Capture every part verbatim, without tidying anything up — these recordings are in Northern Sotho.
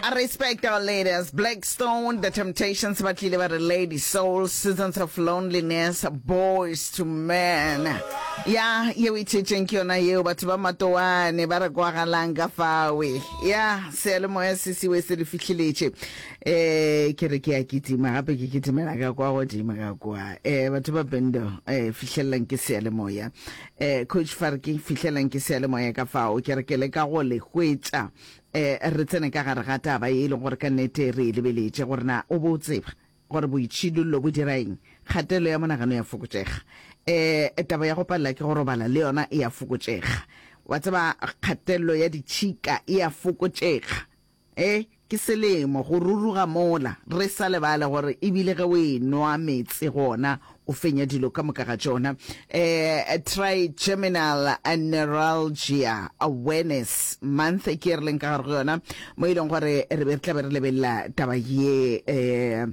I respect our ladies. Blackstone, The Temptations, batlile ba re Lady Soul, Seasons of Loneliness, Boys to Men. Ya, ye we teaching ki yona yeo batho ba matoane ba re kwa galang ka fawe. Ya, sele moya sisi we se di fihliletse. Eh, ke re ke a kitima gape ke kitimela ka kwa godimo ka kwa. Eh, batho ba bendo eh fihlelang ke sele moya. Eh, Coach Farki fihlelang ke sele moya ka fawo ke re ke le ka go le hwetsa. Eh, re tsene ka gare ga taba e leng gore ka nnete re lebeletse gore na o bo tseba gore boitshidullo bo diraeng kgatelo ya monagano ya fokotsega eh taba ya go palla ke go robala le yona e ya fokotsega wa tseba kgatelo ya ditshika e ya fokotsega eh ke selemo go ruruga mola re sa lebala gore e bile ga we noa metsi gona o fenya dilo ka moka ga tsona eh trigeminal neuralgia awareness month ke re leng ka gore yona mo ileng gore re be tla be re lebella taba ye eh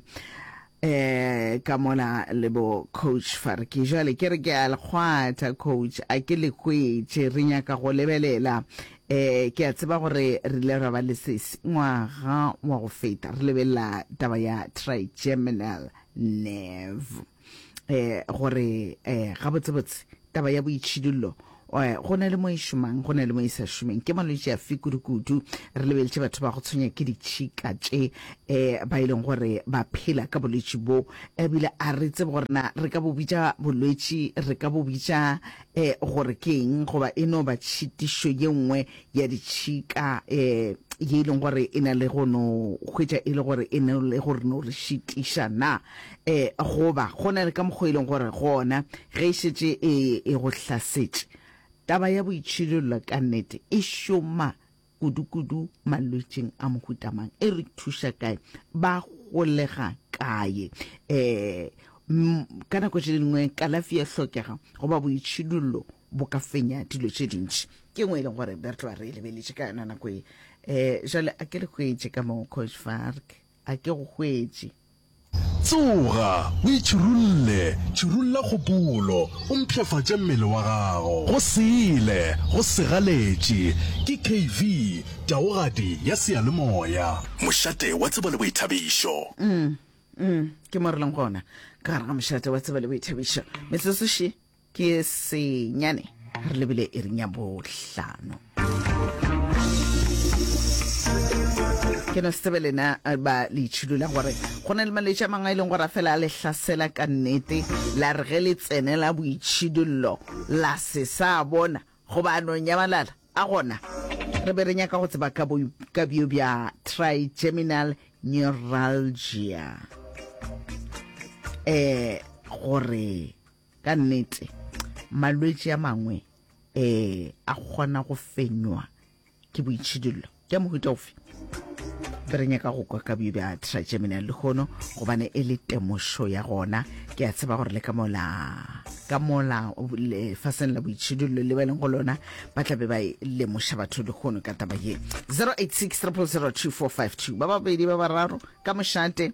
eh ka mona lebo Coach Farki jale ke re ke a le khwatha coach a ke le khwetse re nya ka go lebelela eh ke a tseba gore re le ra ba le sesi ngwaga wa go feta re lebella taba ya trigeminal nerve eh gore eh ga botsebotse taba ya boitshidullo eh go na le mo ishumang go na le mo isa shumeng ke malwetse a fikurukudu re lebeletse batho ba go tshwenya ke ditshika tse eh ba ileng gore ba phela ka bolwetse bo e bile a re tsebe gore na re ka bo bitsa bolwetse re ka bo bitsa eh gore keng goba eno ba tshitisho ye nngwe ya ditshika eh ye leng gore ena le go no khwetsa ile gore ene le gore no re shitisha na eh goba gona le ka mogweleng gore gona ge shetse e e go hlasetse taba ya boitshidullo ka nnete e shoma kudukudu malwetseng a mohutamang e re thusha kae ba golega kae eh kana go tshedingwe kalafi ya hlokega go ba boitshidullo bo ka fenya dilo tse dintsi ke ngwe le gore bertwa re lebeletse ka nana go eh jale a ke le khwetse ka mo Coach Fark a ke go khwetse tsoga o itšhirulle tšhirulla kgopolo o mphefatše mmele wa gago go sele go segaletše ke K V taogadi ya seyalemoya mošate wa tseba le boithabišo mm mm ke mo re leng gona ka gare ga mošate wa tseba le boithabišo metsosoši ke senyane re lebile e reng ya bohlano ke no stebelena ba le tshilula gore gona le malwetse a mangwe a ileng gore a fela a le hlasela ka nnete la re ge le tsenela boitshidullo la se sa bona go ba no nyamalala a gona re be re nyaka go tseba ka bo ka bio bya trigeminal neuralgia eh gore ka nnete malwetse a mangwe eh a gona go fenywa ke boitshidullo ke mohuta ofe berenya ka go kwa ka bio bya trigeminal le gono go bane e le temošo ya gona ke a tseba gore le ka mola ka mola le fasen la boitshidullo le ba leng go lona ba tla be ba le moša batho le gono ka taba ye zero eight six zero zero two four five two ba ba bedi ba bararo ka mošate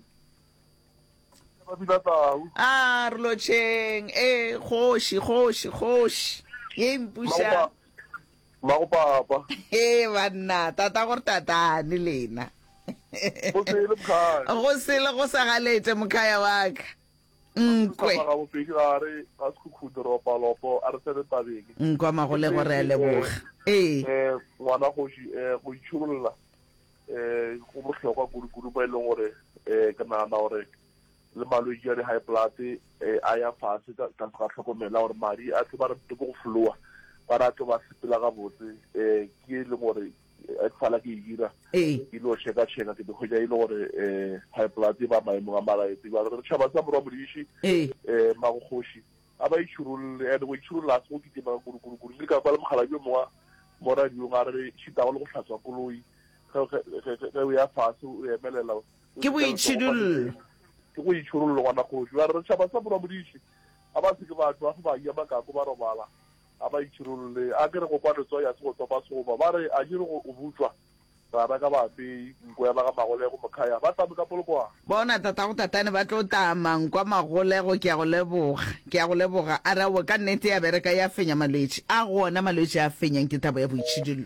ah re lotšeng eh kgoši kgoši kgoši ye mpuša Mago papa. Eh banna tata gore tatane lena. Go sele mkhaya. Go sele go sa galetse mkhaya wa ka. Nkwe. Ga bo pegare a sekhukhutho ro palopo a re sele tabeng. Nkwa magole gore a leboga. Eh. Eh ngwana go eh go itsholola. Eh go botlhokwa kudu ba ile gore eh ke nana gore le malwetse ya high blood eh a ya fase ka ka tlhokomela gore madi a tse ba re go flowa. Para to ba sepela ga botse eh ke le gore a tsala ke ira eh ke lo cheka cheka ke go ja ile gore eh high blood ba maemo a malaetse ba re tshaba tsa morwa modishi eh eh ma go khoshi aba itshurule ene go itshurula se go kitima guru guru guru ka ba le mogala yo mowa mora di nga re tshita go le go hlatswa koloi ga ga ya fase o emelela ke bo itshidullo ke go itshurule gona go ja re tshaba tsa morwa modishi aba se ke batho ba ba ya maka go ba robala aba itshirulule a ke re go kwatso ya se go topa soba ba re a dire go butswa ba ba ka ba pe go ya ba ga magole go mkhaya ba tla ka polokwa bona tata go tatane ba tlo tamang kwa magole go ke a go leboga ke a go leboga a ra go ka nnete ya bereka ya fenya malwetse a gona malwetse a fenyang ke taba ya boitshidullo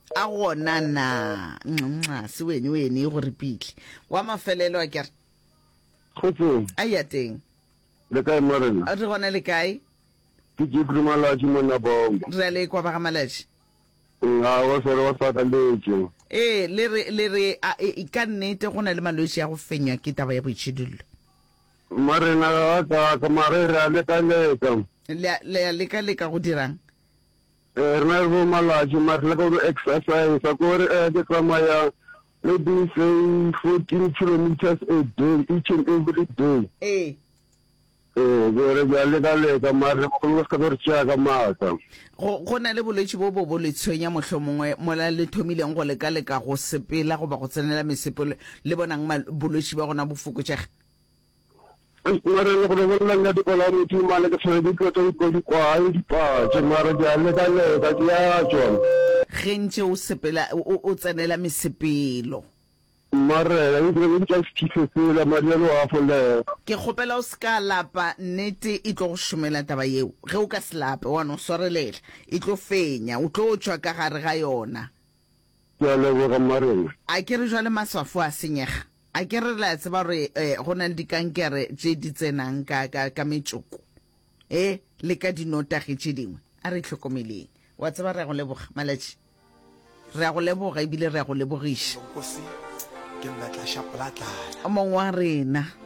a gona na nxa se wene wene go repile wa mafelelo a kere khotse a ya teng le kae morena a re gona le kae ke ke krumalaji mona bombo re le kwa ba ga malaji nga wa sore wa saka letse eh le re le re a e ka nnete gona le malwetse ya go fenywa ke taba ya boitshidullo morena ka ka marera le ka leka le le ka le ka go dirang rena go malaji mar le go exercise a go re ke tsamaya le do say fourteen kilometers a day each and every day eh eh gore ba le ka leka mar go ka re tsa ka mata go gona le bolwetse bo bo le tshwenya mohlomongwe mola le thomileng go le ka le ka go sepela go ba go tsenela mesepelo le bonang bolwetse ba gona bo fokotsega mara le go le la di kola re ti mala ke tshe di ko to ko di kwa di pa tse mara di alle ka le ka ya tso gentse o sepela o tsenela mesepelo mara e di ka tshifetse la marielo a fole ke gopela o ska lapa nnete e tlo go shumela taba yeo ge o ka slape wa no sorelela e tlo fenya o tlo tswa ka gare ga yona ya le go ga mareng a ke re jwa le maswafo a senyega a ke re la tseba re go na le dikankere tse di tsenang ka ka ka metsoko eh le ka dinotagi tse dingwe a re tlhokomeleng wa tseba re go leboga malaji re go leboga e bile re go lebogisha ke mmatla shapla tla mongwa rena